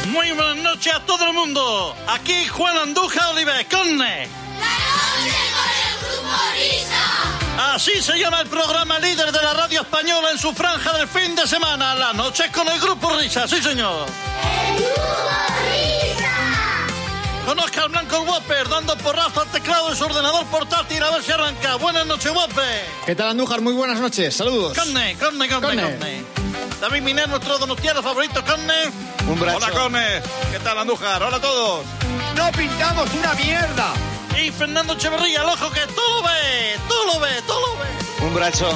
Muy buenas noches a todo el mundo. Aquí Juan Andújar Oliver, Conne. La noche con el Grupo Risa. Así se llama el programa líder de la radio española en su franja del fin de semana. La noche con el Grupo Risa, sí señor. ¡El Grupo Risa! Conozca al Blanco Whopper dando porrazo al teclado de su ordenador portátil a ver si arranca. Buenas noches, Whopper. ¿Qué tal, Andújar? Muy buenas noches, saludos. Conne. David Miner, nuestro donostiano favorito, Conne. Un brazo. Hola, Conne. ¿Qué tal, Andújar? Hola a todos. ¡No pintamos una mierda! Y Fernando Echeverría, el ojo que todo lo ve. Un brazo.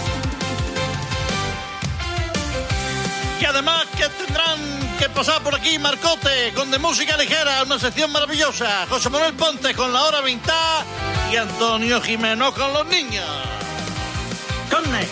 Y además que tendrán que pasar por aquí Marcote con de música ligera, una sección maravillosa. José Manuel Ponte con la hora vintage y Antonio Jimeno con los niños. Conne.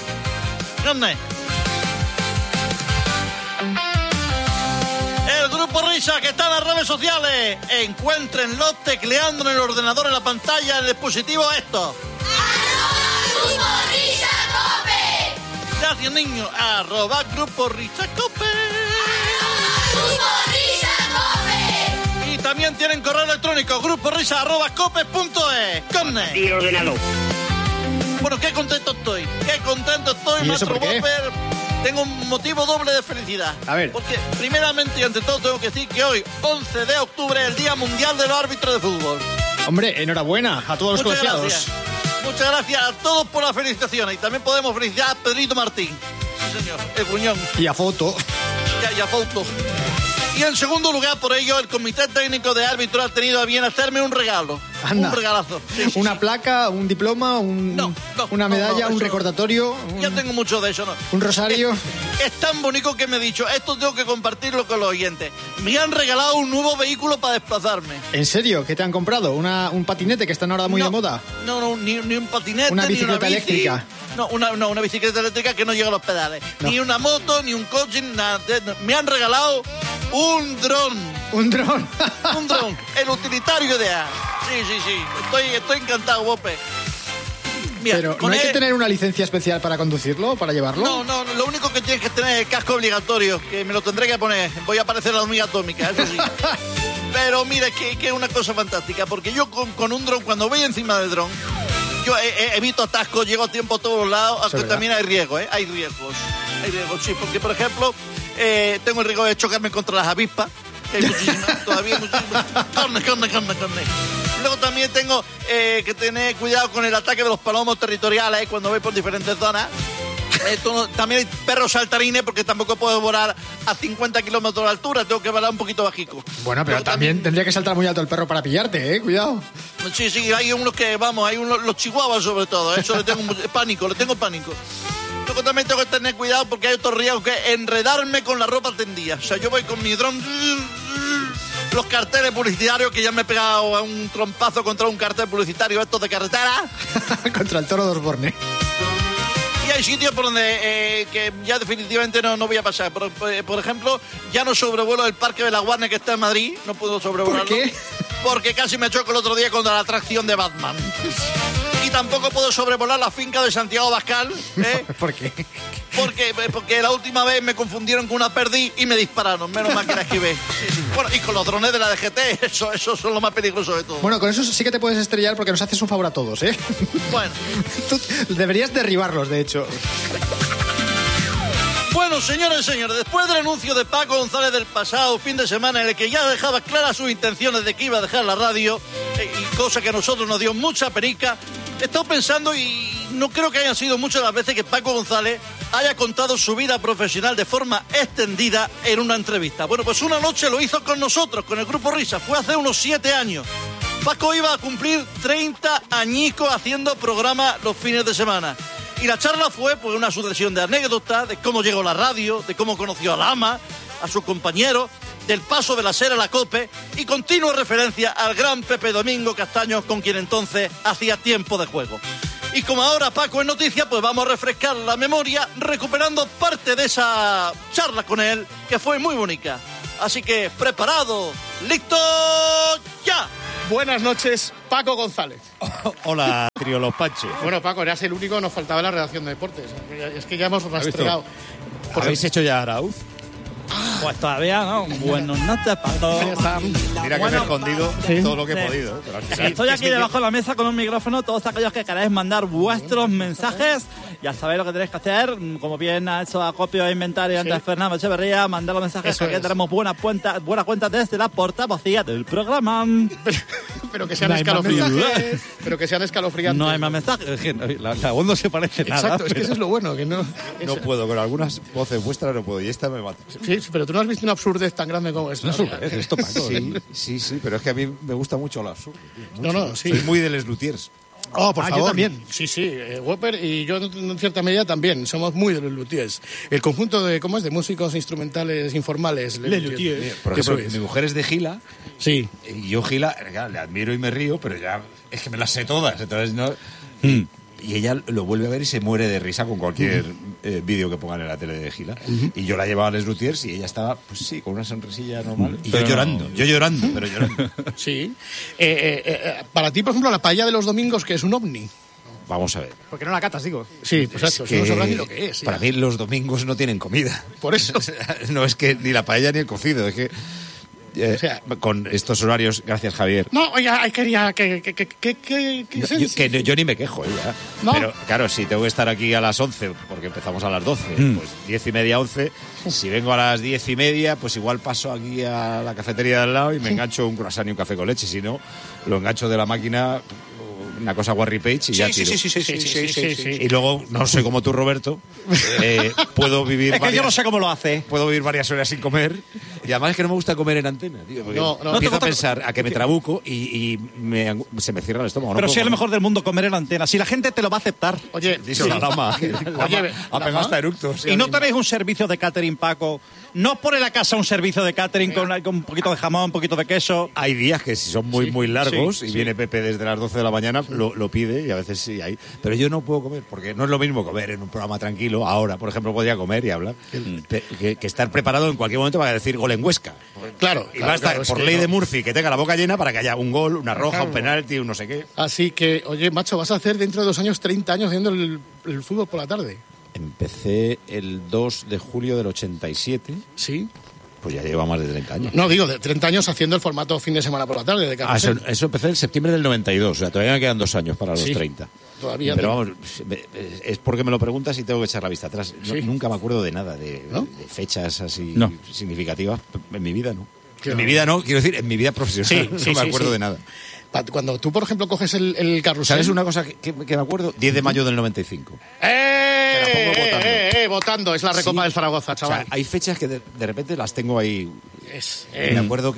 El Grupo Risa que está en las redes sociales. Encuéntrenlo tecleando en el ordenador, en la pantalla, en el dispositivo esto. ¡Grupo Risa Cope! Gracias, niño. @Grupo Risa Cope. ¡Grupo Risa Cope! Y también tienen correo electrónico, gruporrisa@cope.es. Conne. Y ordenador. Bueno, qué contento estoy, ¿Y eso maestro por qué? Whopper. Tengo un motivo doble de felicidad. A ver. Porque primeramente y ante todo tengo que decir que hoy, 11 de octubre, es el Día Mundial de los Árbitros de Fútbol. Hombre, enhorabuena a todos los Muchas colegiados. gracias. Muchas gracias a todos por las felicitaciones. Y también podemos felicitar a Pedrito Martín. Sí, señor, el Buñón. Y a foto. Y a foto. Y en segundo lugar, por ello, el Comité Técnico de Árbitros ha tenido a bien hacerme un regalo. Anda. Un regalazo. Sí, Una sí. placa, un diploma, una medalla, un eso- recordatorio, Ya tengo mucho de eso, ¿no? un rosario. Es tan bonito que me he dicho, esto tengo que compartirlo con los oyentes. Me han regalado un nuevo vehículo para desplazarme. ¿En serio? ¿Qué te han comprado? ¿Un patinete que están ahora muy de moda? No, ni un patinete, Una ni bicicleta una bici. eléctrica. No, una bicicleta eléctrica que no llega a los pedales. No. Ni una moto, ni un coche, ni nada. Me han regalado un dron. Un dron. Un dron, el utilitario ideal. Sí. Estoy encantado, Bope. Mira, Pero, ¿no con hay que él- tener una licencia especial para conducirlo, para llevarlo? No, lo único que tienes que tener es el casco obligatorio, que me lo tendré que poner. Voy a parecer la hormiga atómica, eso sí. Pero mira, que es una cosa fantástica, porque yo con un dron, cuando voy encima del dron, yo evito atascos, llego a tiempo a todos lados, aunque ¿verdad? también hay riesgos, ¿eh? Hay riesgos, sí, porque por ejemplo, tengo el riesgo de chocarme contra las avispas, que hay muchísimas, todavía hay muchísimas. Corne. Luego también tengo que tener cuidado con el ataque de los palomos territoriales cuando voy por diferentes zonas. También hay perros saltarines porque tampoco puedo volar a 50 kilómetros de altura, tengo que volar un poquito bajico. Bueno, pero Luego también tendría que saltar muy alto el perro para pillarte, cuidado. Sí, hay unos que, hay unos, los chihuahuas sobre todo, eso le tengo pánico. Luego también tengo que tener cuidado porque hay otro riesgo que es enredarme con la ropa tendida. O sea, yo voy con mi dron, los carteles publicitarios, que ya me he pegado a un trompazo contra un cartel publicitario, estos de carretera. Contra el toro de Osborne. Y hay sitios por donde que ya definitivamente no voy a pasar. Por ejemplo, ya no sobrevuelo el Parque de la Guardia que está en Madrid. No puedo sobrevolarlo. ¿Por qué? Porque casi me choco el otro día contra la atracción de Batman. Y tampoco puedo sobrevolar la finca de Santiago Abascal. ¿Por qué? Porque la última vez me confundieron con una perdiz y me dispararon. Menos mal que la esquivé. Sí. Bueno, y con los drones de la DGT, eso son lo más peligroso de todo. Bueno, con eso sí que te puedes estrellar porque nos haces un favor a todos, ¿eh? Bueno. Tú deberías derribarlos, de hecho. Bueno, señores, después del anuncio de Paco González del pasado fin de semana en el que ya dejaba claras sus intenciones de que iba a dejar la radio, y cosa que a nosotros nos dio mucha perica, he estado pensando y no creo que hayan sido muchas las veces que Paco González haya contado su vida profesional de forma extendida en una entrevista. Bueno, pues una noche lo hizo con nosotros, con el Grupo Risa, fue hace unos 7 años. Paco iba a cumplir 30 añicos haciendo programa los fines de semana. Y la charla fue pues una sucesión de anécdotas, de cómo llegó a la radio, de cómo conoció a Lama, a sus compañeros, del paso de la SER a la COPE y continua referencia al gran Pepe Domingo Castaño, con quien entonces hacía tiempo de juego. Y como ahora Paco es noticia, pues vamos a refrescar la memoria recuperando parte de esa charla con él, que fue muy bonita. Así que, preparado, listo, ya. Buenas noches, Paco González. Hola, trío Los Panches. Bueno, Paco, eras el único, nos faltaba la redacción de deportes. Es que ya hemos rastreado. ¿Habéis hecho ya Arauz? Pues todavía no. Buenas noches, Paco. Mira que me he escondido todo lo que he podido. Pero al final... Estoy aquí debajo de la mesa con un micrófono. Todos aquellos que queráis mandar vuestros mensajes, ya sabéis lo que tenéis que hacer. Como bien ha hecho acopio e inventario antes Fernando Echeverría, mandar los mensajes porque tenemos buena cuenta desde la portavocía del programa. Pero que sean escalofriantes. Pero que sean escalofriantes. No hay más mensajes. La voz no se parece nada. Exacto, es que eso es lo bueno. Que no puedo, con algunas voces vuestras no puedo. Y esta me mata. Sí, pero tú no has visto una absurdez tan grande como esta. Esto, Paco. Sí, pero es que a mí me gusta mucho lo absurdo. Sí. Soy muy de Les Luthiers. Oh, por favor. Yo también. Sí, Whopper y yo en cierta medida también. Somos muy de los luthiers. El conjunto de, ¿cómo es? De músicos instrumentales informales. Les Luthiers. Por ejemplo, mi mujer es de Gila. Sí. Y yo Gila, claro, le admiro y me río, pero ya es que me las sé todas. Entonces no... Y ella lo vuelve a ver y se muere de risa con cualquier vídeo que pongan en la tele de Gila. Y yo la llevaba a Les Luthiers y ella estaba, pues sí, con una sonrisilla normal. Y yo llorando. Sí. Para ti, por ejemplo, la paella de los domingos, que es un ovni. Vamos a ver. Porque no la catas, digo. Sí, pues exacto. Que no sabrás ni lo que es. Para mí los domingos no tienen comida. Por eso. No es que ni la paella ni el cocido, es que... O sea, con estos horarios, gracias Javier. No, oye, quería que yo ni me quejo, ya. ¿No? Pero claro, si tengo que estar aquí a las 11, porque empezamos a las 12, pues 10:30, 11. Si vengo a las 10:30, pues igual paso aquí a la cafetería de al lado y me engancho un croissant y un café con leche. Si no, lo engancho de la máquina, una cosa Warry Page y ya tiro. Sí. Y luego, no sé como tú, Roberto, puedo vivir... Es que yo no sé cómo lo hace. Puedo vivir varias horas sin comer. Y además es que no me gusta comer en antena, tío. Porque No empiezo a pensar a que me trabuco y se me cierra el estómago. Pero no si es lo comer. mejor del mundo comer en antena. Si la gente te lo va a aceptar. Oye, Dice la lama. Oye, Ha pegado hasta eructos. Y no tenéis un servicio de catering, Paco. No os pone la casa un servicio de catering con un poquito de jamón, un poquito de queso. Hay días que si son muy largos y viene Pepe desde las 12 de la mañana, lo pide y a veces sí hay. Pero yo no puedo comer, porque no es lo mismo comer en un programa tranquilo. Ahora, por ejemplo, podría comer y hablar. Que estar preparado en cualquier momento para decir gol en Huesca. Claro. Y va a estar, por ley de Murphy, que tenga la boca llena para que haya un gol, una roja, un penalti, un no sé qué. Así que, oye, macho, vas a hacer dentro de 2 años 30 años haciendo el fútbol por la tarde. Empecé el 2 de julio del 87. Sí. Pues ya lleva más de 30 años. No, digo, de 30 años haciendo el formato fin de semana por la tarde de Carrusel. Eso empecé en septiembre del 92, o sea, todavía me quedan 2 años para los 30. Todavía. Pero vamos, es porque me lo preguntas y tengo que echar la vista atrás. Nunca me acuerdo de nada, de fechas así significativas. En mi vida no. Claro. En mi vida no, quiero decir, en mi vida profesional. No me acuerdo de nada. Cuando tú, por ejemplo, coges el Carrusel... ¿Sabes una cosa que me acuerdo? 10 de mayo del 95. ¡Eh! Te la pongo votando. Votando, es la Recopa del Zaragoza, chaval. O sea, hay fechas que de repente las tengo ahí. Me acuerdo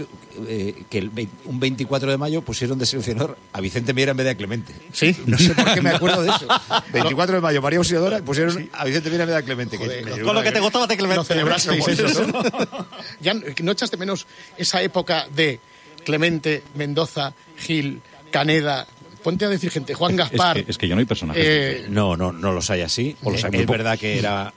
que un 24 de mayo pusieron de seleccionador a Vicente Miera en vez de a Clemente. Sí. No sé por qué me acuerdo de eso. 24 de mayo, María Auxiliadora, y pusieron a Vicente Miera en vez de a Clemente. Con lo que te gustaba de Clemente. Lo celebrasteis eso, ¿no? Ya, ¿no echaste menos esa época de Clemente, Mendoza, Gil, Caneda? Ponte a decir gente, Juan Gaspar. Es que yo no hay personajes. No los hay así. O los hay muy es pocos. verdad que era...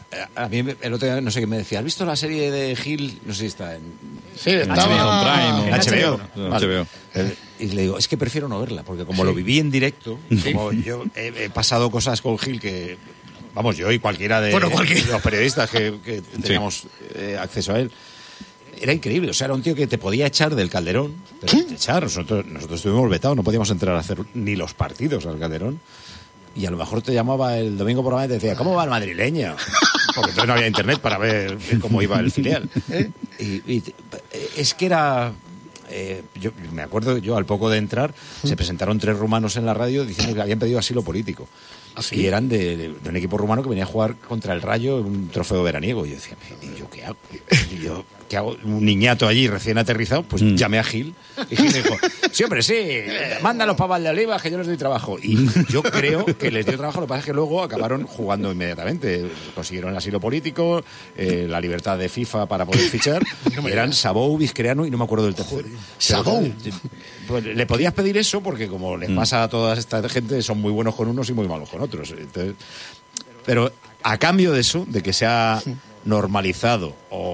A mí el otro día no sé qué me decía. ¿Has visto la serie de Gil? No sé si está en... Sí, estaba... Prime, HBO. Vale. HBO. Y le digo, es que prefiero no verla, porque como lo viví en directo, como yo he pasado cosas con Gil que... Vamos, yo y cualquiera de los periodistas que teníamos acceso a él. Era increíble, o sea, era un tío que te podía echar del Calderón. Nosotros estuvimos vetados, no podíamos entrar a hacer ni los partidos al Calderón. Y a lo mejor te llamaba el domingo por la mañana y te decía, ¿cómo va el madrileño? Porque entonces no había internet para ver cómo iba el filial. Y es que era... yo me acuerdo, al poco de entrar, se presentaron 3 rumanos en la radio diciendo que habían pedido asilo político. ¿Sí? Y eran de un equipo rumano que venía a jugar contra el Rayo en un trofeo veraniego. Y yo decía, ¿y yo qué hago? ¿Qué hago? Un niñato allí recién aterrizado, pues llamé a Gil. Y Gil me dijo, sí, hombre, sí, mándalos para Valdeolivas que yo les doy trabajo. Y yo creo que les dio trabajo, lo que pasa es que luego acabaron jugando inmediatamente. Consiguieron el asilo político, la libertad de FIFA para poder fichar. Eran Sabou, Vizquereanu y no me acuerdo del tercero. Sabou. Pues le podías pedir eso porque como les pasa a toda esta gente, son muy buenos con unos y muy malos con otros. Entonces, pero a cambio de eso, de que se ha normalizado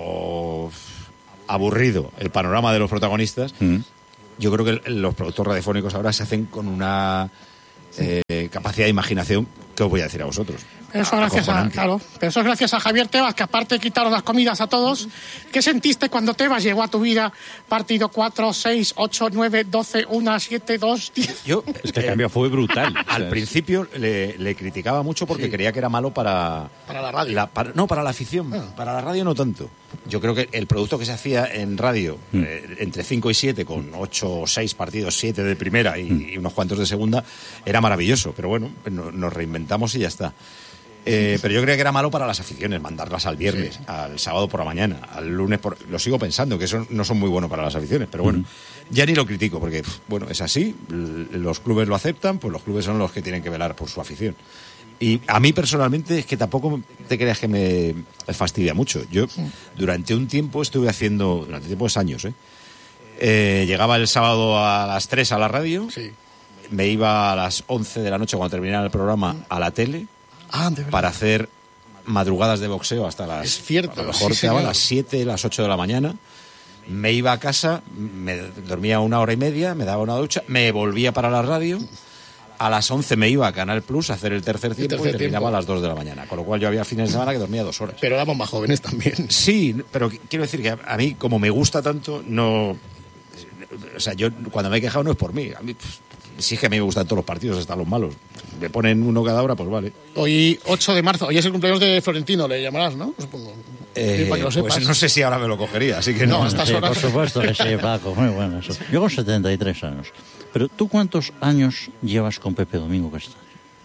o aburrido el panorama de los protagonistas, yo creo que los productos radiofónicos ahora se hacen con una capacidad de imaginación que os voy a decir a vosotros. Eso gracias pero eso es gracias a Javier Tebas, que aparte de quitaros las comidas a todos. ¿Qué sentiste cuando Tebas llegó a tu vida? Partido 4, 6, 8, 9, 12, 1, 7, 2, 10. Es que el cambio fue brutal. Al principio le criticaba mucho porque creía que era malo para la radio. Para la afición. Para la radio no tanto. Yo creo que el producto que se hacía en radio, entre 5 y 7, con 8 o 6 partidos, 7 de primera y unos cuantos de segunda, era maravilloso. Pero bueno, nos reinventamos y ya está. Pero yo creía que era malo para las aficiones, mandarlas al viernes, al sábado por la mañana, al lunes lo sigo pensando, que eso no son muy buenos para las aficiones, pero bueno, ya ni lo critico, porque bueno, es así, los clubes lo aceptan, pues los clubes son los que tienen que velar por su afición. Y a mí personalmente es que tampoco te creas que me fastidia mucho. Yo durante un tiempo durante tiempos años, llegaba el sábado a las 3 a la radio, me iba a las 11 de la noche cuando terminara el programa a la tele, para hacer madrugadas de boxeo hasta las... Es cierto. A lo mejor quedaba a las 7, las 8 de la mañana. Me iba a casa, me dormía 1 hora y media, me daba una ducha, me volvía para la radio. A las 11 me iba a Canal Plus a hacer el tercer tiempo y terminaba a las 2 de la mañana. Con lo cual yo había fines de semana que dormía 2 horas. Pero éramos más jóvenes también. Sí, pero quiero decir que a mí, como me gusta tanto, no... O sea, yo cuando me he quejado no es por mí. A mí... Sí, es que a mí me gustan todos los partidos, hasta los malos. Me ponen uno cada hora, pues vale. Hoy, 8 de marzo, hoy es el cumpleaños de Florentino, le llamarás, ¿no? Supongo. Para que lo sepas. Pues no sé si ahora me lo cogería, así que no. A estas horas. Por supuesto que sí, Paco, muy bueno eso. Yo con 73 años. Pero ¿tú cuántos años llevas con Pepe Domingo Castaño?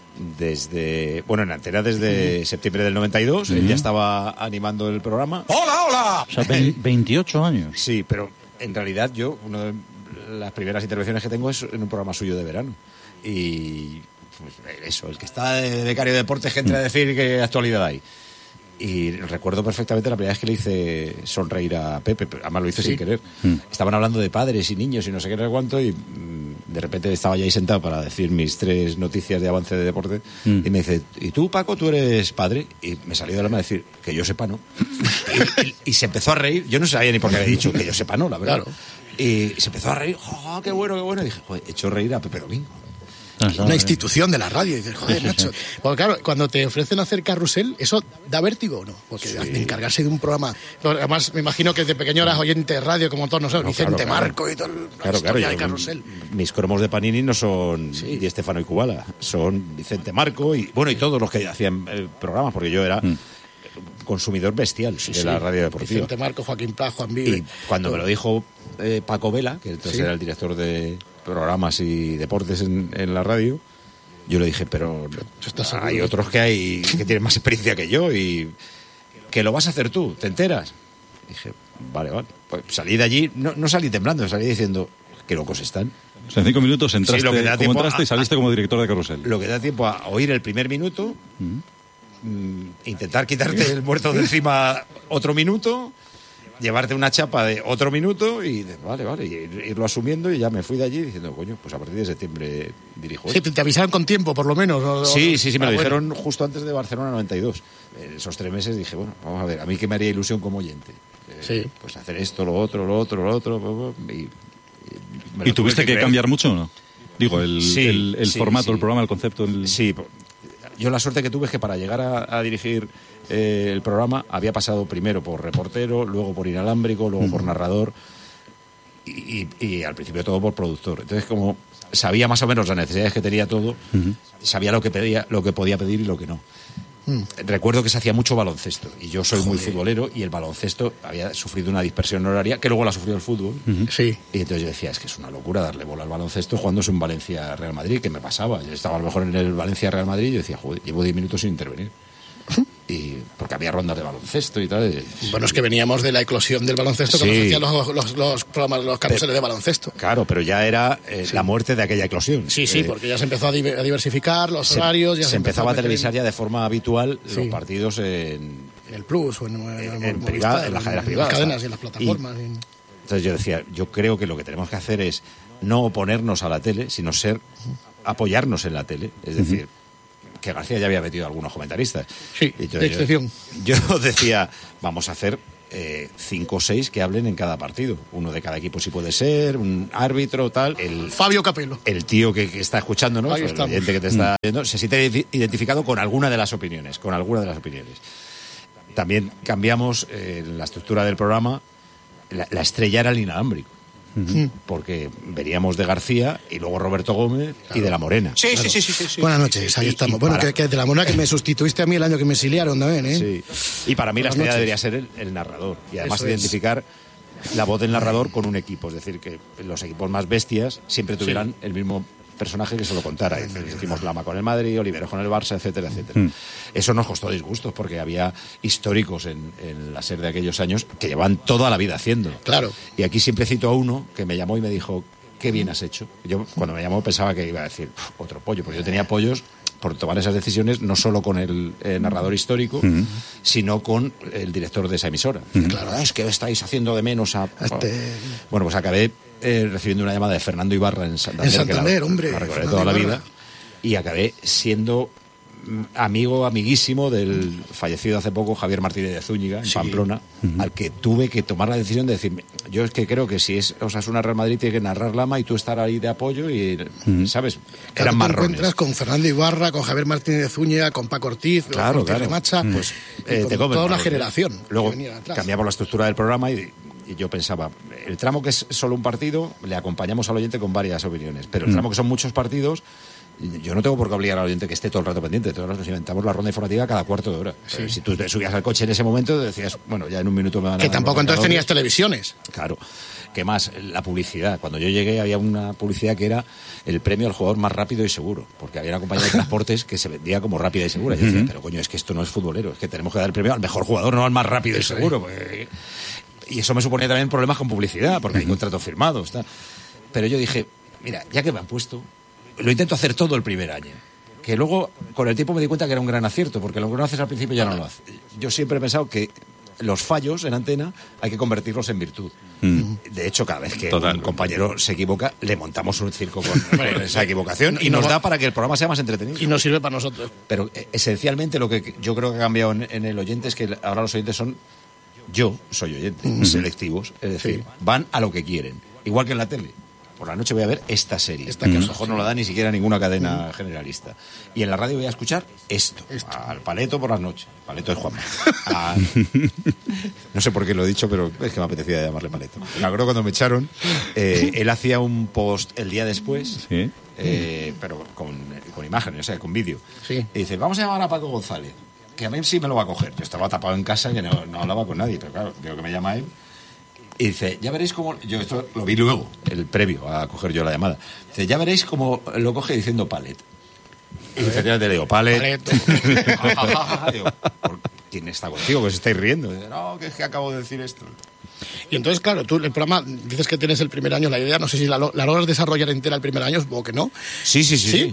En Antena desde septiembre del 92, él ya estaba animando el programa. ¡Hola! O sea, 28 años. Sí, pero en realidad una de las primeras intervenciones que tengo es en un programa suyo de verano. Y pues eso, el que está de becario de deportes que entra a decir qué actualidad hay. Y recuerdo perfectamente la primera vez que le hice sonreír a Pepe, además lo hice sin querer. Estaban hablando de padres y niños y no sé qué, no sé cuánto, y de repente estaba ya ahí sentado para decir mis 3 noticias de avance de deporte, y me dice, ¿y tú, Paco, tú eres padre? Y me salió del alma decir, que yo sepa, no. y se empezó a reír, yo no sabía ni por qué había dicho que yo sepa, no, la verdad. Claro. Y se empezó a reír, ¡oh, qué bueno, qué bueno! Y dije, joder, he hecho reír a Pepe Domingo. Una institución de la radio. Y dices, joder, macho. Porque claro, cuando te ofrecen hacer carrusel, ¿eso da vértigo o no? Porque encargarse de un programa... Además, me imagino que de pequeño eras oyente de radio, como todos nosotros, Vicente Marco y todo. Claro, de carrusel. Mis cromos de Panini no son Di Stefano y Kubala, son Vicente Marco y todos los que hacían programas, porque yo era... consumidor bestial de la radio deportiva. Vicente Marco, Joaquín Pla, Juan Vive. Y cuando me lo dijo Paco Vela, que entonces era el director de programas y deportes en la radio, yo le dije, pero hay otros que tienen más experiencia que yo y que lo vas a hacer tú, ¿te enteras? Y dije, vale. Pues salí de allí, no salí temblando, salí diciendo, qué locos están. O sea, en 5 minutos entraste y saliste como director de carrusel. Lo que da tiempo a oír el primer minuto, intentar quitarte el muerto de encima otro minuto, llevarte una chapa de otro minuto y vale, y irlo asumiendo, y ya me fui de allí diciendo, coño, pues a partir de septiembre dirijo. Sí, te avisaron con tiempo, por lo menos. Sí, me lo dijeron justo antes de Barcelona 92. Esos 3 meses dije, bueno, vamos a ver, a mí que me haría ilusión como oyente. Pues hacer esto, lo otro, ¿Y tuviste que cambiar mucho o no? Digo, el formato, el programa, el concepto. Sí, yo la suerte que tuve es que para llegar a dirigir el programa había pasado primero por reportero, luego por inalámbrico, luego por narrador y al principio todo por productor. Entonces, como sabía más o menos las necesidades que tenía todo, sabía lo que podía pedir y lo que no. Recuerdo que se hacía mucho baloncesto y yo soy muy futbolero y el baloncesto había sufrido una dispersión horaria que luego la sufrió el fútbol. Y entonces yo decía, es que es una locura darle bola al baloncesto jugándose un Valencia-Real Madrid, que me pasaba. Yo estaba a lo mejor en el Valencia-Real Madrid y yo decía, joder, llevo 10 minutos sin intervenir. Y porque había rondas de baloncesto y tal. Bueno, es que veníamos de la eclosión del baloncesto cuando hacían los programas, los carruseles de baloncesto. Claro, pero ya era la muerte de aquella eclosión. Sí, porque ya se empezó a diversificar los horarios. Se empezaba a televisar ya de forma habitual los partidos en el Plus o en las cadenas privadas. En las cadenas y en las plataformas. Entonces yo decía, yo creo que lo que tenemos que hacer es no oponernos a la tele, sino apoyarnos en la tele. Es decir, que García ya había metido a algunos comentaristas. Sí, de excepción. Yo decía, vamos a hacer 5 o 6 que hablen en cada partido. Uno de cada equipo si puede ser, un árbitro, tal. Fabio Capello. El tío que está escuchándonos, el oyente que te está viendo, se siente identificado con alguna de las opiniones. También cambiamos la estructura del programa. La estrella era el inalámbrico. Porque veníamos de García y luego Roberto Gómez y de la Morena. Sí. Buenas noches, ahí estamos. Bueno, que de la Morena que me sustituiste a mí el año que me exiliaron también, ¿eh? Sí. Y para mí la estrella debería ser el narrador. Y además identificar la voz del narrador con un equipo. Es decir, que los equipos más bestias siempre tuvieran el mismo personaje que se lo contara. Decimos Lama con el Madrid, Oliveros con el Barça, etcétera. Eso nos costó disgustos porque había históricos en la SER de aquellos años que llevan toda la vida haciendo. Claro. Y aquí siempre cito a uno que me llamó y me dijo, qué bien has hecho. Yo cuando me llamó pensaba que iba a decir otro pollo, porque yo tenía pollos por tomar esas decisiones no solo con el narrador histórico, sino con el director de esa emisora. Claro, es que estáis haciendo de menos a... Bueno, pues acabé recibiendo una llamada de Fernando Ibarra en Santander, hombre, la recordé toda la vida, y acabé siendo amiguísimo del fallecido hace poco Javier Martínez de Zúñiga, en Pamplona, al que tuve que tomar la decisión de decir, yo es que creo que si es Osasuna Real Madrid tiene que narrar Lama y tú estar ahí de apoyo y, ¿sabes? Claro, eran marrones. Te encuentras con Fernando Ibarra, con Javier Martínez de Zúñiga, con Paco Ortiz, con Macha, pues con toda una generación. Luego cambiamos la estructura del programa y yo pensaba, el tramo que es solo un partido, le acompañamos al oyente con varias opiniones, pero el tramo que son muchos partidos, yo no tengo por qué obligar al oyente que esté todo el rato pendiente. Todos nos inventamos la ronda informativa cada cuarto de hora. Si tú te subías al coche en ese momento, decías, bueno, ya en un minuto me van a... Que tampoco entonces tenías televisiones. Claro. ¿Qué más? La publicidad. Cuando yo llegué había una publicidad que era el premio al jugador más rápido y seguro, porque había una compañía de transportes que se vendía como rápida y segura. Y yo decía, pero coño, es que esto no es futbolero, es que tenemos que dar el premio al mejor jugador, no al más rápido y seguro. Pues... Y eso me suponía también problemas con publicidad, porque hay contratos firmados. Pero yo dije, mira, ya que me han puesto... Lo intento hacer todo el primer año. Que luego, con el tiempo me di cuenta que era un gran acierto, porque lo que no haces al principio ya no lo haces. Yo siempre he pensado que los fallos en antena hay que convertirlos en virtud. De hecho, cada vez que un compañero se equivoca, le montamos un circo con esa equivocación y nos da para que el programa sea más entretenido. Y nos sirve para nosotros. Pero esencialmente lo que yo creo que ha cambiado en el oyente es que ahora los oyentes son... Yo soy oyente, selectivos. Es decir, van a lo que quieren. Igual que en la tele. Por la noche voy a ver esta serie, que a lo mejor no la da ni siquiera ninguna cadena generalista. Y en la radio voy a escuchar esto. Al Paleto por las noches. Paleto es Juanma. No sé por qué lo he dicho, pero es que me apetecía llamarle Paleto. Me acuerdo cuando me echaron, él hacía un post el día después, pero con imágenes, o sea, con vídeo. Y dice, vamos a llamar a Paco González, que a mí sí me lo va a coger. Yo estaba tapado en casa y no hablaba con nadie, pero claro, veo que me llama él. Y dice, ya veréis cómo... Yo esto lo vi luego, el previo a coger yo la llamada. Dice, ya veréis cómo lo coge diciendo Palet. Y efectivamente le digo, Palet. Digo, ¿quién está contigo? Que os estáis riendo. Dice, no, que es que acabo de decir esto. Y entonces, claro, tú el programa, dices que tienes el primer año la idea, no sé si la logras desarrollar entera el primer año, supongo que no. Sí. Sí.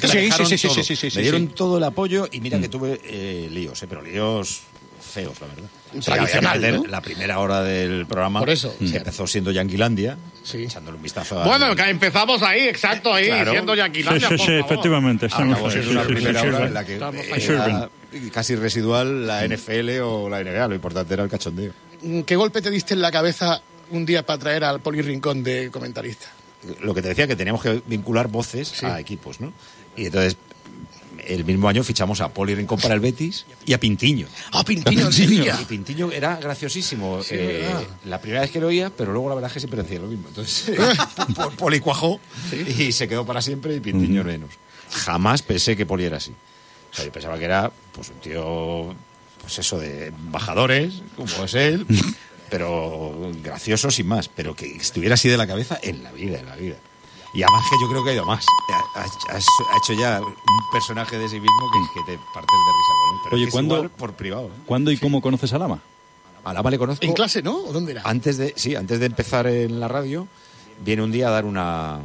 Me dieron todo el apoyo y mira que tuve líos, pero líos feos, la verdad. Tradicional, ¿no? La primera hora del programa. Por eso. Que empezó siendo Yanquilandia, echándole un vistazo a... Bueno, que empezamos ahí, exacto, ahí, claro. Siendo Yanquilandia, sí, efectivamente. Acabó siendo una primera hora en la que era casi residual la NFL o la NBA, lo importante era el cachondeo. ¿Qué golpe te diste en la cabeza un día para traer al Poli Rincón de comentarista? Lo que te decía, que teníamos que vincular voces a equipos, ¿no? Y entonces... El mismo año fichamos a Poli Rincón para el Betis y a Pintiño. ¡Ah, Pintiño en Sevilla! Y Pintiño era graciosísimo. Sí, la primera vez que lo oía, pero luego la verdad es que siempre decía lo mismo. Entonces, Poli cuajó y se quedó para siempre y Pintiño menos. Jamás pensé que Poli era así. O sea, yo pensaba que era pues un tío, pues eso, de embajadores, como es él, pero gracioso sin más. Pero que estuviera así de la cabeza en la vida. Y además que yo creo que ha ido más. Ha hecho ya un personaje de sí mismo que te partes de risa con él. Pero oye, es ¿cuándo, igual por privado, ¿eh? ¿Cuándo y cómo conoces a Lama? A Lama le conozco... ¿En clase, no? ¿O dónde era? Antes de empezar en la radio, viene un día a dar una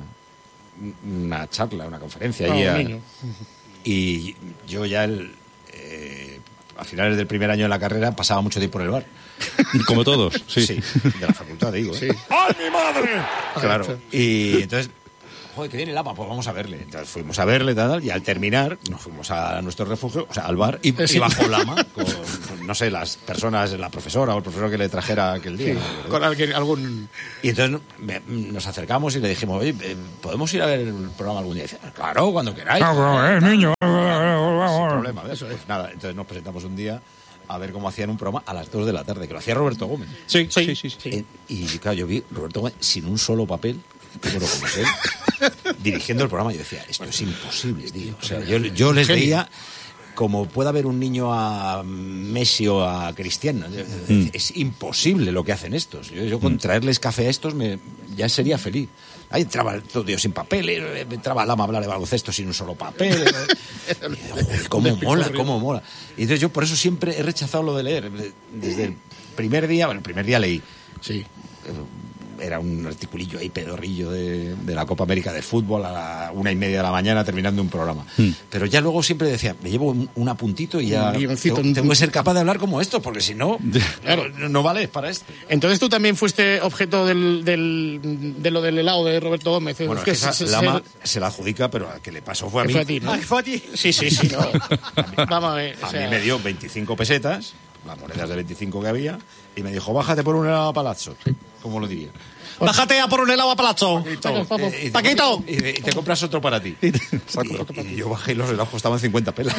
charla, una conferencia. Y yo ya a finales del primer año de la carrera pasaba mucho tiempo en el bar. Como todos, sí. De la facultad, digo. Sí. ¡Ay, mi madre! Claro. Y entonces... joder, que viene el APA, pues vamos a verle. Entonces fuimos a verle, tal, y al terminar nos fuimos a nuestro refugio, o sea, al bar, y bajo Lama con, no sé, las personas, la profesora o el profesor que le trajera aquel día. Sí, con algún... Y entonces nos acercamos y le dijimos, oye, ¿podemos ir a ver el programa algún día? Y dice, claro, cuando queráis. Niño. Sin problema. Eso es. Nada, entonces nos presentamos un día a ver cómo hacían un programa a las 2 de la tarde, que lo hacía Roberto Gómez. Sí. Y claro, yo vi Roberto Gómez sin un solo papel, bueno, como sé, dirigiendo el programa. Yo decía, esto es imposible, tío. O sea, yo les veía como pueda ver un niño a Messi o a Cristiano. Es imposible lo que hacen estos. Yo con traerles café a estos ya sería feliz. Ahí entraba todo Dios sin papel, entraba Lama a hablar de baloncesto sin un solo papel. Joder, cómo mola. Y entonces yo por eso siempre he rechazado lo de leer. Desde el primer día leí. Sí. Era un articulillo ahí pedorrillo de la Copa América de fútbol a la 1:30 de la mañana terminando un programa. Pero ya luego siempre decía, me llevo un apuntito y ya tengo que ser capaz de hablar como esto, porque si no, claro, no vale para esto. Entonces tú también fuiste objeto de lo del helado de Roberto Gómez. Bueno, es que Lama se la adjudica, pero al que le pasó fue a mí. Fue a ti, ¿no? ¿Fue a ti? Sí, no. Vamos a ver. A mí me dio 25 pesetas, las monedas de 25 que había, y me dijo, bájate por un helado a Palazzo. ¿Cómo lo diría? Bájate a por un helado a Palazzo. Paquito. Y te compras otro para ti. Y yo bajé y los helados costaban 50 pelas.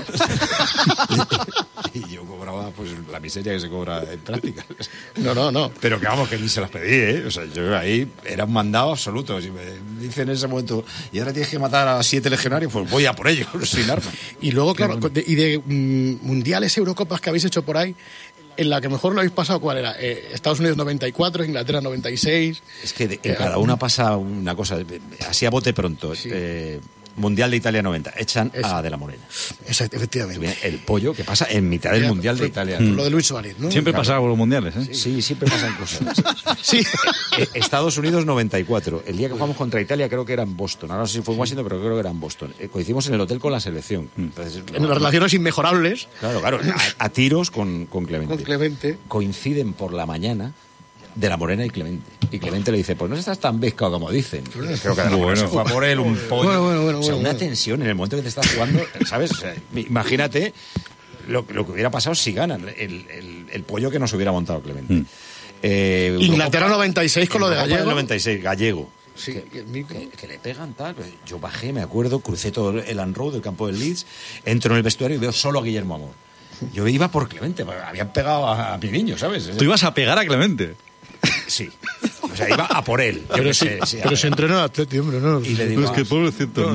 Y yo cobraba pues la miseria que se cobra en prácticas. No. Pero que vamos, que ni se las pedí, ¿eh? O sea, yo ahí era un mandado absoluto. Si me dicen en ese momento, y ahora tienes que matar a 7 legionarios, pues voy a por ellos, sin armas. Y luego, claro, y de mundiales, Eurocopas que habéis hecho por ahí, en la que mejor lo habéis pasado, ¿cuál era? Estados Unidos 94, Inglaterra 96... Es que en cada una pasa una cosa, así a bote pronto. Sí. Mundial de Italia 90, echan a De la Morena. Exacto, efectivamente. El pollo que pasa en mitad del Mundial de Italia. Lo de Luis Suárez, ¿no? Siempre pasa con los mundiales, ¿eh? Sí, siempre pasan cosas. Sí. Estados Unidos 94. El día que jugamos contra Italia creo que era en Boston. Ahora no sé si fue en Washington, pero creo que era en Boston. Coincidimos en el hotel con la selección. Entonces, en las relaciones inmejorables. Claro. A tiros con Clemente. Con Clemente. Coinciden por la mañana De la Morena y Clemente. Y Clemente le dice, pues no estás tan pescado como dicen. Creo que De la Morena se fue a por él, un pollo. Bueno, o sea, una tensión en el momento que te estás jugando, ¿sabes? O sea, imagínate lo que hubiera pasado si ganan el pollo que nos hubiera montado Clemente. Inglaterra 96 con lo de Gallego. 96, Gallego. Sí, que le pegan tal. Yo bajé, me acuerdo, crucé todo el Road del campo del Leeds, entro en el vestuario y veo solo a Guillermo Amor. Yo iba por Clemente, habían pegado a mi niño, ¿sabes? Tú ibas a pegar a Clemente. Sí. O sea, iba a por él. Pero se entrenó en Atleti, hombre, ¿no? Y le digo, es que pobrecito,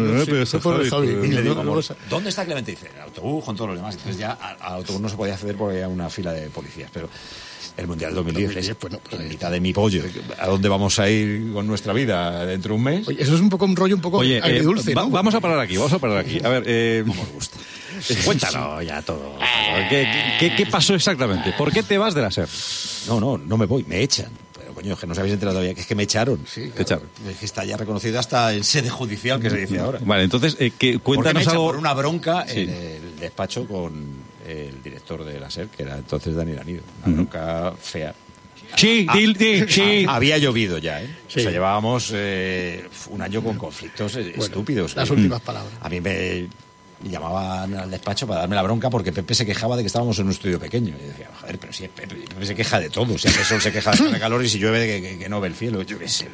y le digo, ¿dónde está Clemente? Y dice, el autobús con todos los demás. Entonces ya al autobús no se podía acceder porque había una fila de policías. Pero el Mundial 2010 pues en mitad de mi pollo. ¿A dónde vamos a ir con nuestra vida dentro de un mes? Oye, eso es un poco un rollo un poco agridulce, ¿no? Vamos a parar aquí. A ver, ¿cómo os gusta? Cuéntalo ya todo. ¿Qué pasó exactamente? ¿Por qué te vas de la SER? No me voy, me echan. Pero coño, es que no os habéis enterado todavía, que es que me echaron. Sí, te echaron. Es que está ya reconocido hasta en sede judicial, que se dice ahora. Vale, entonces, cuéntanos algo. Por una bronca en el despacho con el director de la SER, que era entonces Daniel Anido. Una bronca fea. Sí. Había llovido ya, ¿eh? Sí. O sea, llevábamos un año con conflictos estúpidos. Las últimas palabras. A mí me llamaban al despacho para darme la bronca porque Pepe se quejaba de que estábamos en un estudio pequeño. Y decía, joder, pero si Pepe se queja de todo. Si hace sol se queja de calor y si llueve que no ve el cielo. Yo qué sé.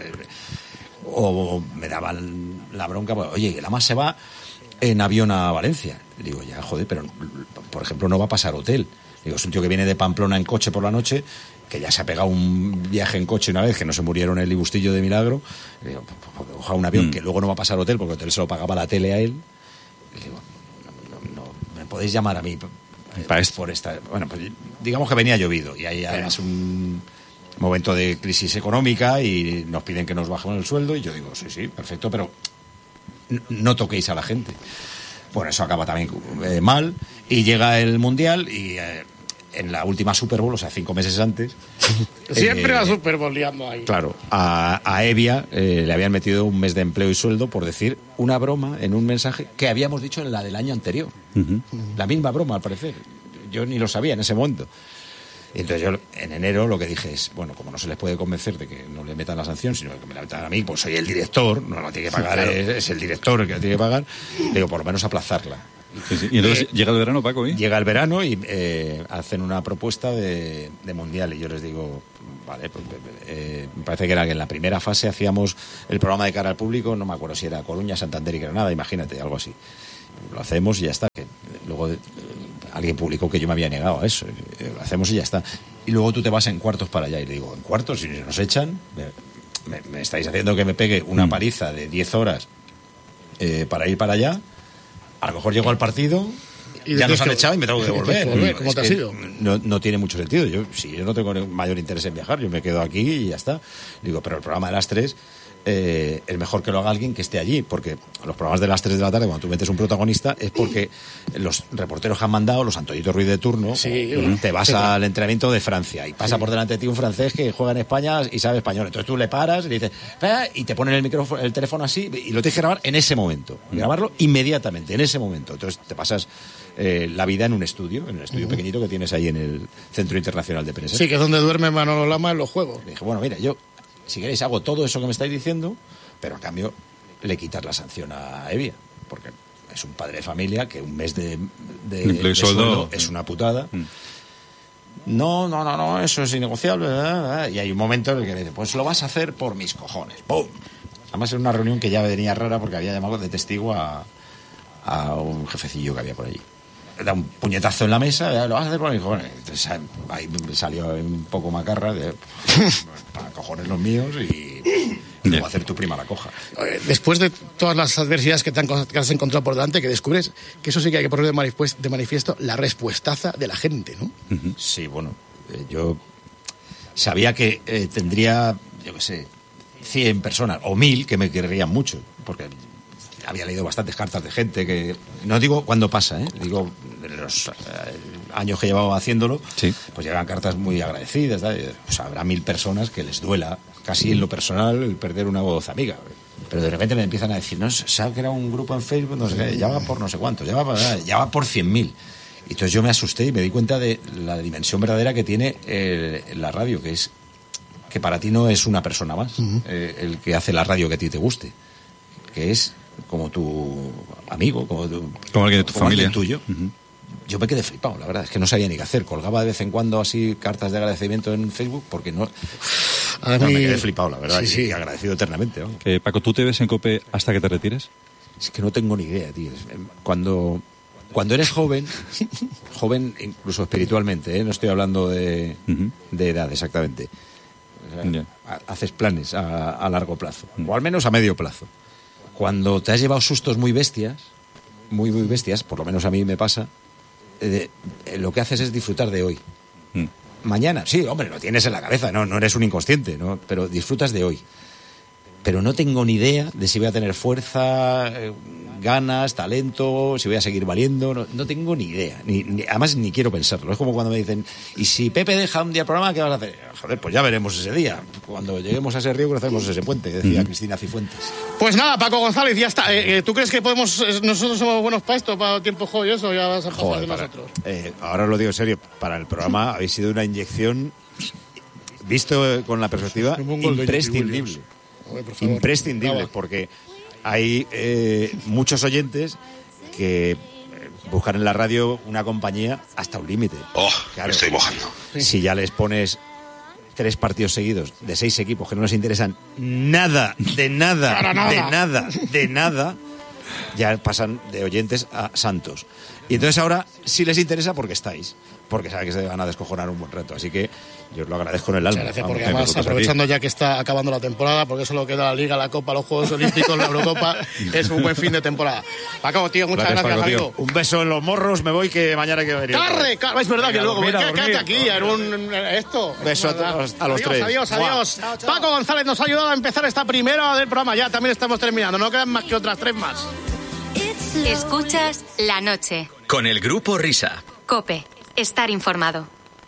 O me daban la bronca, pues, oye, que la más se va en avión a Valencia. Digo, ya, joder, pero por ejemplo no va a pasar hotel. Digo, es un tío que viene de Pamplona en coche por la noche, que ya se ha pegado un viaje en coche una vez, que no se murieron en el Libustillo de Milagro. Digo, ojalá un avión que luego no va a pasar hotel, porque el hotel se lo pagaba la tele a él. Digo, no me podéis llamar a mí por esta... Bueno, pues digamos que venía llovido y hay además un momento de crisis económica y nos piden que nos bajemos el sueldo y yo digo, sí, perfecto, pero no toquéis a la gente. Bueno, eso acaba también mal y llega el Mundial y en la última Super Bowl, o sea, 5 meses antes... Siempre la Super Bowl liando ahí. Claro, a Evia le habían metido un mes de empleo y sueldo por decir una broma en un mensaje que habíamos dicho en la del año anterior. La misma broma, al parecer. Yo ni lo sabía en ese momento. Y entonces yo en enero lo que dije es, bueno, como no se les puede convencer de que no le metan la sanción, sino que me la metan a mí, pues soy el director, no lo tiene que pagar, claro. es el director el que la tiene que pagar, digo, por lo menos aplazarla. Sí. Y entonces llega el verano, Paco, ¿eh? Llega el verano y hacen una propuesta de mundial y yo les digo, vale, pues, me parece que era que en la primera fase hacíamos el programa de cara al público, no me acuerdo si era Coruña, Santander y Granada, imagínate, algo así. Lo hacemos y ya está. Que luego alguien publicó que yo me había negado a eso. Lo hacemos y ya está. Y luego tú te vas en cuartos para allá y le digo, ¿en cuartos? Si nos echan, me estáis haciendo que me pegue una paliza de 10 horas para ir para allá. A lo mejor llego al partido, ya nos han echado y me tengo que devolver. ¿Cómo te ha sido? No tiene mucho sentido. Yo no tengo mayor interés en viajar, yo me quedo aquí y ya está. Digo, pero el programa de las 3 es mejor que lo haga alguien que esté allí, porque los programas de las 3 de la tarde, cuando tú metes un protagonista, es porque los reporteros que han mandado, los Antoñito Ruiz de turno, te vas al entrenamiento de Francia y pasa por delante de ti un francés que juega en España y sabe español. Entonces tú le paras y le dices, y te ponen el teléfono así y lo tienes que grabar en ese momento. Grabarlo inmediatamente, en ese momento. Entonces te pasas la vida en un estudio pequeñito que tienes ahí en el Centro Internacional de Prensa. Sí, que es donde duerme Manolo Lama en los juegos. Le dije, bueno, mira, yo, si queréis, hago todo eso que me estáis diciendo, pero a cambio le quitas la sanción a Evia, porque es un padre de familia que un mes de sueldo es una putada. No, eso es innegociable, ¿verdad? Y hay un momento en el que le dice, pues lo vas a hacer por mis cojones. ¡Pum! Además era una reunión que ya venía rara porque había llamado de testigo a un jefecillo que había por allí. Da un puñetazo en la mesa, lo vas a hacer por mis cojones. Entonces ahí salió un poco macarra de para cojones los míos y voy a hacer tu prima la coja. Después de todas las adversidades que has encontrado por delante, que descubres que eso sí que hay que poner de manifiesto la respuestaza de la gente, ¿no? Sí, bueno, yo sabía que tendría, yo qué sé, 100 personas o 1000 que me querrían mucho, porque había leído bastantes cartas de gente que... No digo cuando pasa, digo los años que llevaba haciéndolo, sí. Pues llegan cartas muy agradecidas, pues habrá 1000 personas que les duela casi en lo personal el perder una voz amiga. Pero de repente me empiezan a decir, no, se ha creado un grupo en Facebook, no sé qué, ya va por no sé cuánto, ya va por 100.000. Y entonces yo me asusté y me di cuenta de la dimensión verdadera que tiene la radio, que es que para ti no es una persona más, el que hace la radio que a ti te guste, que es como tu amigo, como alguien de tu familia, tuyo. Yo me quedé flipado, la verdad, es que no sabía ni qué hacer. Colgaba de vez en cuando así cartas de agradecimiento en Facebook porque no me quedé flipado, la verdad, sí. Y agradecido eternamente. Paco, ¿tú te ves en COPE hasta que te retires? Es que no tengo ni idea, tío. Cuando eres joven incluso espiritualmente, no estoy hablando de edad exactamente. O sea, haces planes a largo plazo, o al menos a medio plazo. Cuando te has llevado sustos muy bestias, muy bestias, por lo menos a mí me pasa, lo que haces es disfrutar de hoy. Mañana, sí, hombre, lo tienes en la cabeza, no eres un inconsciente, ¿no? Pero disfrutas de hoy. Pero no tengo ni idea de si voy a tener fuerza, ganas, talento, si voy a seguir valiendo, no tengo ni idea. Además, ni quiero pensarlo. Es como cuando me dicen, ¿y si Pepe deja un día el programa, qué vas a hacer? Joder, pues ya veremos ese día. Cuando lleguemos a ese río, cruzaremos ese puente, decía Cristina Cifuentes. Pues nada, Paco González, ya está. ¿Tú crees que nosotros somos buenos para esto, para tiempo joven, eso? Ya vas a pasar de nosotros. Ahora os lo digo en serio, para el programa habéis sido una inyección, visto con la perspectiva, imprescindible. Imprescindible, porque hay muchos oyentes que buscan en la radio una compañía hasta un límite. Claro, me estoy mojando. Si ya les pones 3 partidos seguidos de 6 equipos que no les interesan nada, de nada, ya pasan de oyentes a santos. Y entonces ahora sí les interesa porque estáis, porque saben que se van a descojonar un buen rato. Así que yo os lo agradezco en el alma. Gracias, porque además, aprovechando ya que está acabando la temporada, porque solo queda la Liga, la Copa, los Juegos Olímpicos, la Eurocopa, es un buen fin de temporada. Paco, tío, muchas gracias, Paco, amigo. Un beso en los morros, me voy que mañana hay que venir. ¡Carre! Es verdad que luego, quédate aquí, en un esto. Beso a los 3. Adiós. Chao. Paco González nos ha ayudado a empezar esta primera del programa. Ya también estamos terminando, no quedan más que otras 3 más. Escuchas La Noche. Con el Grupo Risa. COPE. Estar informado.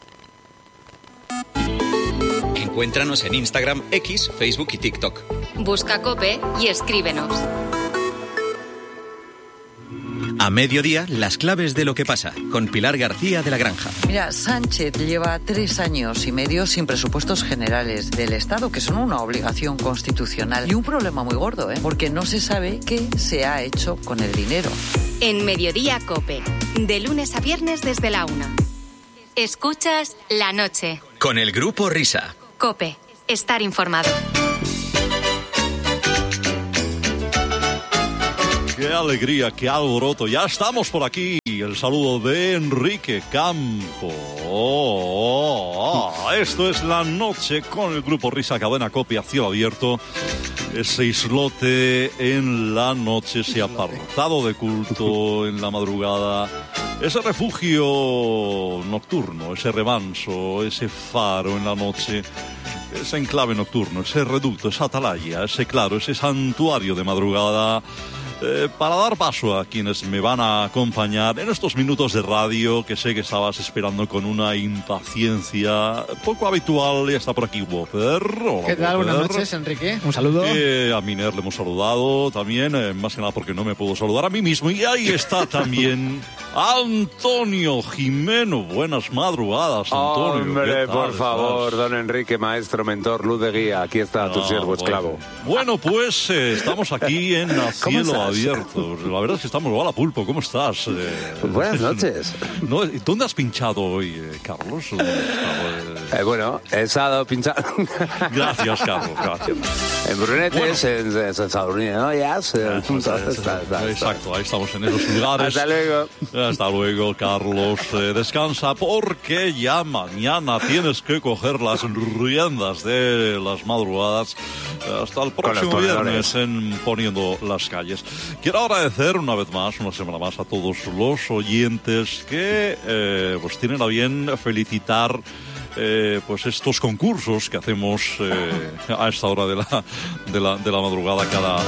Encuéntranos en Instagram, X, Facebook y TikTok. Busca COPE y escríbenos. A mediodía, las claves de lo que pasa, con Pilar García de la Granja. Mira, Sánchez lleva 3 años y medio sin presupuestos generales del Estado, que son una obligación constitucional. Y un problema muy gordo, porque no se sabe qué se ha hecho con el dinero. En Mediodía COPE, de lunes a viernes desde la 1. Escuchas La Noche. Con el Grupo Risa. COPE, estar informado. Qué alegría, qué alboroto. Ya estamos por aquí. El saludo de Enrique Campo. Esto es La Noche con el Grupo Risa, cadena COPE a cielo abierto. Ese islote en la noche, ese apartado de culto en la madrugada. Ese refugio nocturno, ese remanso, ese faro en la noche. Ese enclave nocturno, ese reducto, esa atalaya, ese claro, ese santuario de madrugada. Para dar paso a quienes me van a acompañar en estos minutos de radio que sé que estabas esperando con una impaciencia poco habitual. Y está por aquí Whopper. Hola, ¿qué tal? Whopper. Buenas noches, Enrique. Un saludo. A Miner le hemos saludado también, más que nada porque no me puedo saludar a mí mismo. Y ahí está también Antonio Jimeno. Buenas madrugadas, Antonio. Hombre, por favor, don Enrique, maestro, mentor, luz de guía. Aquí está tu siervo esclavo. Bueno, pues estamos aquí en A Cielo Abierto. La verdad es que estamos. Hola, Pulpo, ¿cómo estás? Buenas noches. ¿Dónde has pinchado hoy, Carlos? Bueno, he estado pinchando. Gracias, Carlos, gracias. En Brunetes, bueno. en Sadurní, ¿no? Exacto, ahí estamos en esos lugares. Hasta luego. Hasta luego, Carlos. Descansa porque ya mañana tienes que coger las riendas de las madrugadas hasta el próximo viernes en Poniendo las Calles. Quiero agradecer una vez más, una semana más, a todos los oyentes que pues tienen a bien felicitar pues estos concursos que hacemos a esta hora de la madrugada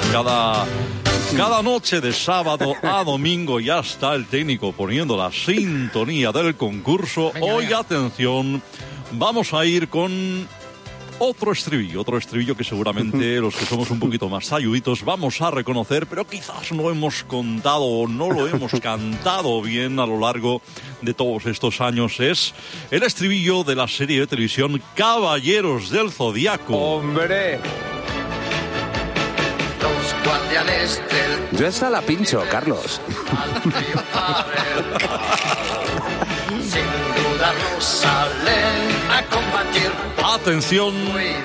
cada noche de sábado a domingo. Ya está el técnico poniendo la sintonía del concurso. Hoy, atención, vamos a ir con otro estribillo que seguramente los que somos un poquito más talluditos vamos a reconocer, pero quizás no hemos contado o no lo hemos cantado bien a lo largo de todos estos años. Es el estribillo de la serie de televisión Caballeros del Zodiaco. ¡Hombre! Los guardianes del... Yo esta la pincho, Carlos. Sin dudarlo salen a combatir. Atención.